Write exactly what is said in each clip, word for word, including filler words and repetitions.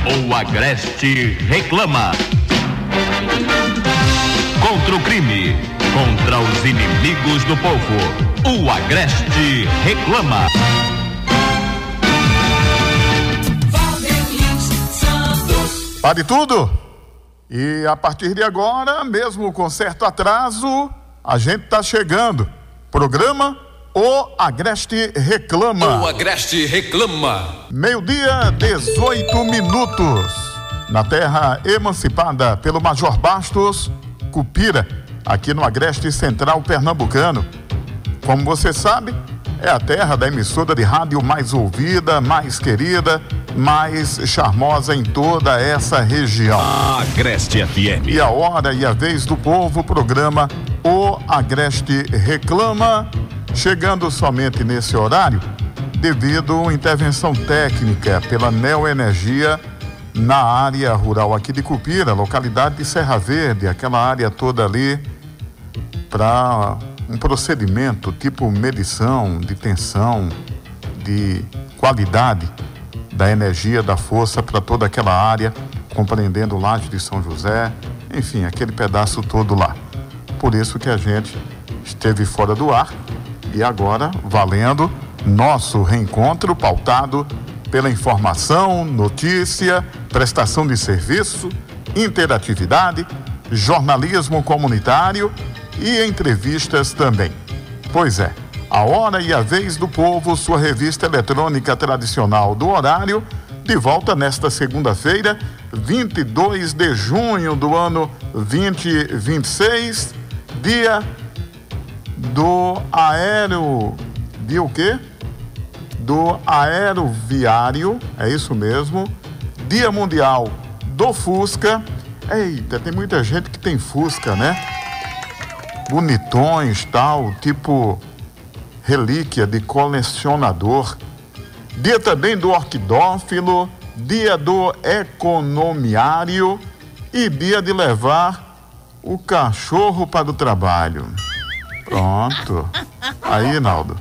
O Agreste reclama. Contra o crime, contra os inimigos do povo. O Agreste reclama. Pare tudo! E a partir de agora, mesmo com certo atraso, a gente está chegando. Programa O Agreste Reclama. O Agreste Reclama. Meio-dia, dezoito minutos. Na terra emancipada pelo Major Bastos, Cupira, aqui no Agreste Central Pernambucano. Como você sabe, é a terra da emissora de rádio mais ouvida, mais querida, mais charmosa em toda essa região. Agreste F M. E a hora e a vez do povo, o programa O Agreste Reclama, chegando somente nesse horário, devido à intervenção técnica pela Neoenergia na área rural aqui de Cupira, localidade de Serra Verde, aquela área toda ali, para um procedimento tipo medição de tensão, de qualidade da energia, da força para toda aquela área, compreendendo o Laje de São José, enfim, aquele pedaço todo lá. Por isso que a gente esteve fora do ar e agora valendo nosso reencontro pautado pela informação, notícia, prestação de serviço, interatividade, jornalismo comunitário e entrevistas também. Pois é, a hora e a vez do povo, sua revista eletrônica tradicional do horário, de volta nesta segunda-feira, vinte e dois de junho do ano vinte e vinte e seis, dia do aéreo, de o quê? Do aeroviário, é isso mesmo, Dia Mundial do Fusca. Eita, tem muita gente que tem Fusca, né? Bonitões, tal, tipo relíquia de colecionador. Dia também do orquidófilo, dia do economiário e dia de levar o cachorro para o trabalho. Pronto. Aí, Naldo.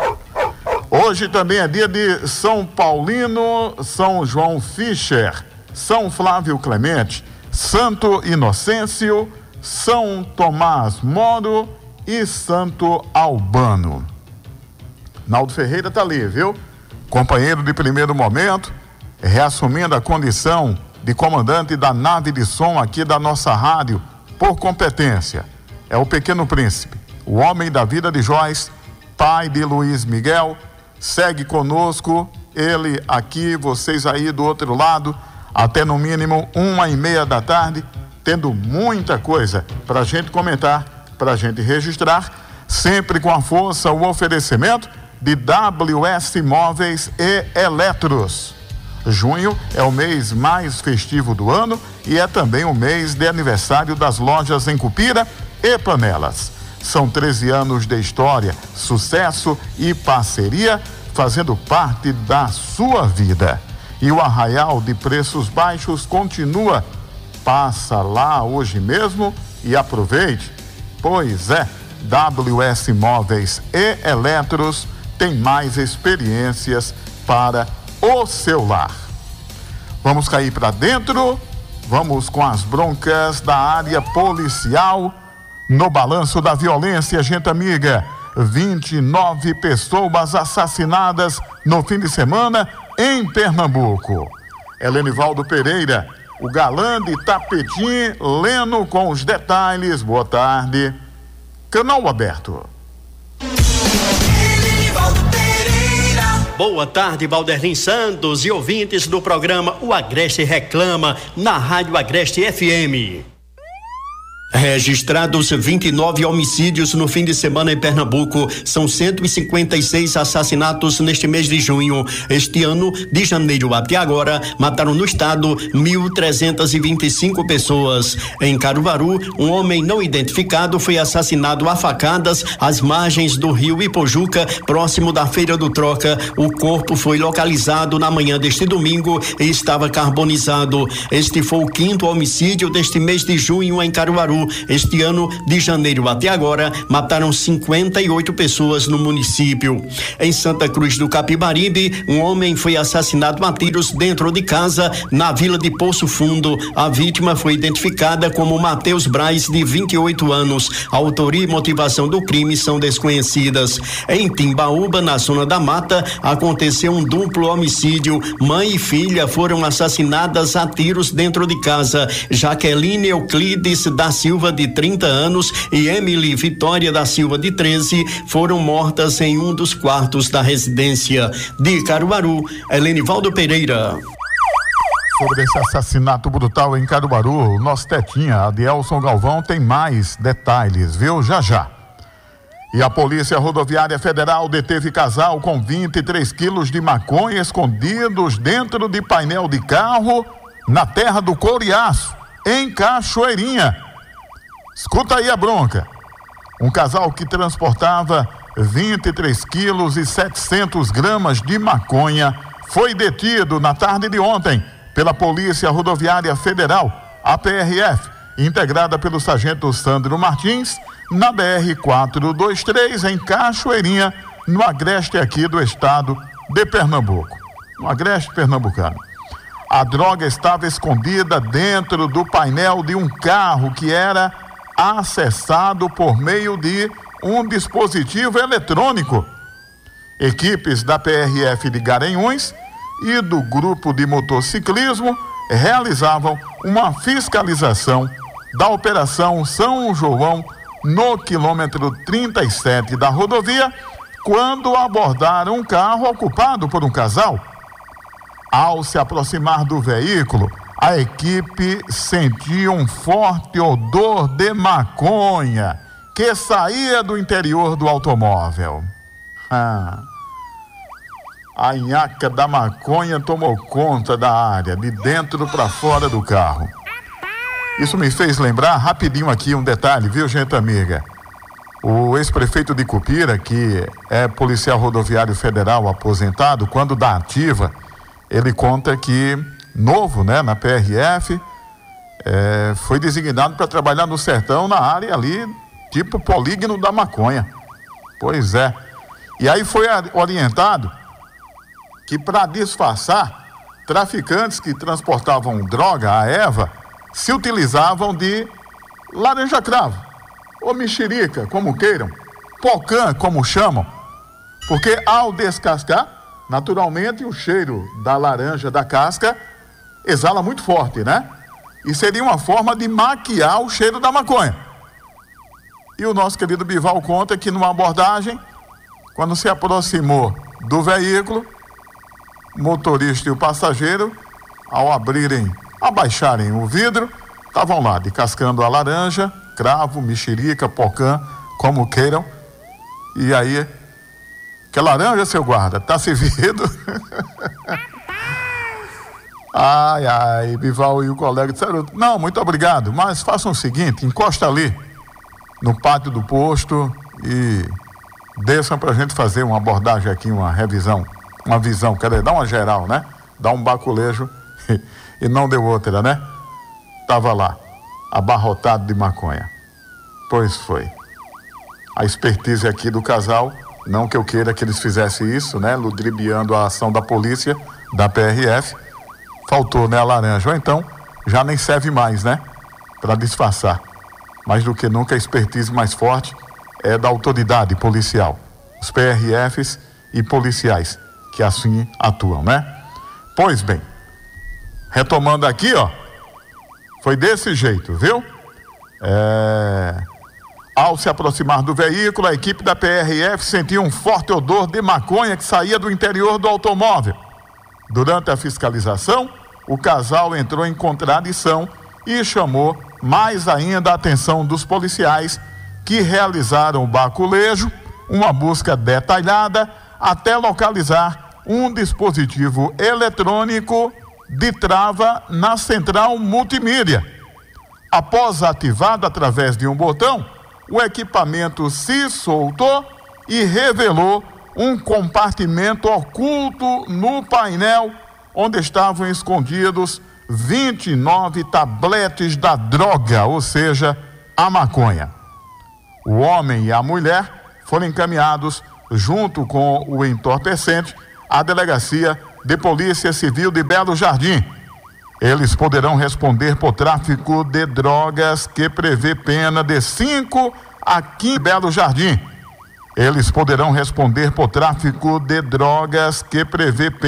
Hoje também é dia de São Paulino, São João Fischer, São Flávio Clemente, Santo Inocêncio, São Tomás Moro e Santo Albano. Naldo Ferreira tá ali, viu? Companheiro de primeiro momento, reassumindo a condição de comandante da nave de som aqui da nossa rádio, por competência. É o Pequeno Príncipe, o homem da vida de Joyce, pai de Luiz Miguel. Segue conosco, ele aqui, vocês aí do outro lado, até no mínimo uma e meia da tarde, tendo muita coisa pra gente comentar, pra gente registrar, sempre com a força, o oferecimento de W S Móveis e Eletros. Junho é o mês mais festivo do ano e é também o mês de aniversário das lojas em Cupira e Panelas. São treze anos de história, sucesso e parceria, fazendo parte da sua vida. E o arraial de preços baixos continua. Passa lá hoje mesmo e aproveite. Pois é, W S Móveis e Eletros tem mais experiências para o seu lar. Vamos cair para dentro, vamos com as broncas da área policial. No balanço da violência, gente amiga, vinte e nove pessoas assassinadas no fim de semana em Pernambuco. Helenivaldo Pereira, o galã de Tapetim, Leno com os detalhes. Boa tarde. Canal aberto. Boa tarde, Valderlin Santos e ouvintes do programa O Agreste Reclama, na Rádio Agreste F M. Registrados vinte e nove homicídios no fim de semana em Pernambuco, são cento e cinquenta e seis assassinatos neste mês de junho. Este ano, de janeiro até agora, mataram no estado mil trezentas e vinte e cinco pessoas. Em Caruaru, um homem não identificado foi assassinado a facadas às margens do rio Ipojuca, próximo da Feira do Troca. O corpo foi localizado na manhã deste domingo e estava carbonizado. Este foi o quinto homicídio deste mês de junho em Caruaru. Fundo. Este ano, de janeiro até agora, mataram cinquenta e oito pessoas no município. Em Santa Cruz do Capibaribe, um homem foi assassinado a tiros dentro de casa na vila de Poço Fundo. A vítima foi identificada como Mateus Braz, de vinte e oito anos. A autoria e motivação do crime são desconhecidas. Em Timbaúba, na zona da Mata, aconteceu um duplo homicídio. Mãe e filha foram assassinadas a tiros dentro de casa. Jaqueline Euclides da Silva, de trinta anos, e Emily Vitória da Silva, de treze, foram mortas em um dos quartos da residência. De Caruaru, Helenivaldo Pereira. Sobre esse assassinato brutal em Caruaru, nosso Tetinha, Adielson Galvão, tem mais detalhes, viu? Já já. E a Polícia Rodoviária Federal deteve casal com vinte e três quilos de maconha escondidos dentro de painel de carro na terra do Coriaço, em Cachoeirinha. Escuta aí a bronca. Um casal que transportava vinte e três quilos e setecentos gramas de maconha foi detido na tarde de ontem pela Polícia Rodoviária Federal, a P R F, integrada pelo sargento Sandro Martins, na B R quatrocentos e vinte e três, em Cachoeirinha, no agreste aqui do estado de Pernambuco. No agreste pernambucano. A droga estava escondida dentro do painel de um carro que era acessado por meio de um dispositivo eletrônico. Equipes da P R F de Garanhuns e do grupo de motociclismo realizavam uma fiscalização da Operação São João no quilômetro trinta e sete da rodovia, quando abordaram um carro ocupado por um casal. Ao se aproximar do veículo, a equipe sentiu um forte odor de maconha que saía do interior do automóvel. Ah, a nhaca da maconha tomou conta da área, de dentro para fora do carro. Isso me fez lembrar rapidinho aqui um detalhe, viu, gente amiga? O ex-prefeito de Cupira, que é policial rodoviário federal aposentado, quando da ativa, ele conta que, novo, né, na P R F, é, foi designado para trabalhar no sertão, na área ali, tipo polígono da maconha. Pois é. E aí foi orientado que, para disfarçar, traficantes que transportavam droga, a erva, se utilizavam de laranja-cravo, ou mexerica, como queiram, pocã, como chamam, porque ao descascar, naturalmente o cheiro da laranja da casca exala muito forte, né? E seria uma forma de maquiar o cheiro da maconha. E o nosso querido Bival conta que numa abordagem, quando se aproximou do veículo, o motorista e o passageiro, ao abrirem, abaixarem o vidro, estavam lá descascando a laranja, cravo, mexerica, pocã, como queiram. E aí, que laranja, seu guarda? Tá servido? Ai, ai, Bival e o colega disseram, não, muito obrigado, mas façam o seguinte, encosta ali no pátio do posto e desçam pra gente fazer uma abordagem aqui, uma revisão, uma visão, quer dizer, dá uma geral, né? Dá um baculejo e, e não deu outra, né? Tava lá, abarrotado de maconha. Pois foi. A expertise aqui do casal, não que eu queira que eles fizessem isso, né? Ludibriando a ação da polícia, da P R F, faltou, né, a laranja. Ou então, já nem serve mais, né? Para disfarçar. Mais do que nunca, a expertise mais forte é da autoridade policial. Os P R Fs e policiais que assim atuam, né? Pois bem, retomando aqui, ó, foi desse jeito, viu? É... Ao se aproximar do veículo, a equipe da P R F sentiu um forte odor de maconha que saía do interior do automóvel. Durante a fiscalização, o casal entrou em contradição e chamou mais ainda a atenção dos policiais, que realizaram o baculejo, uma busca detalhada, até localizar um dispositivo eletrônico de trava na central multimídia. Após ativado através de um botão, o equipamento se soltou e revelou um compartimento oculto no painel, onde estavam escondidos vinte e nove tabletes da droga, ou seja, a maconha. O homem e a mulher foram encaminhados, junto com o entorpecente, à Delegacia de Polícia Civil de Belo Jardim. Eles poderão responder por tráfico de drogas, que prevê pena de cinco a quinze Belo Jardim. Eles poderão responder por tráfico de drogas, que prevê pena